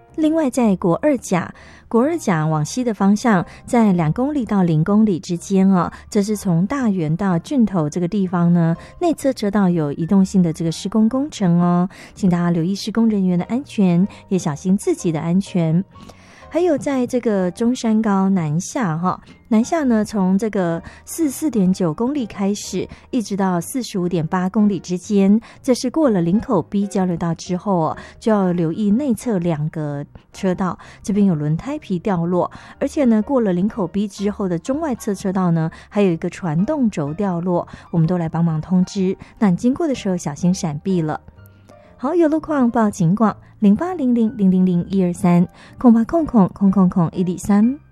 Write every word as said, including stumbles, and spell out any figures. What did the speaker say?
另外在国二甲国二甲往西的方向，在两公里到零公里之间哦，这是从大园到郡头这个地方呢，内侧车道有移动性的这个施工工程哦，请大家留意施工人员的安全，也小心自己的安全。还有在这个中山高南下哈，南下呢从这个四十四点九公里开始，一直到四十五点八公里之间，这是过了林口 B 交流道之后哦，就要留意内侧两个车道，这边有轮胎皮掉落，而且呢过了林口 B 之后的中外侧车道呢，还有一个传动轴掉落，我们都来帮忙通知，那你经过的时候小心闪避了。好，有路况报警广零八零零零零零一二三空八空空空空空一零三。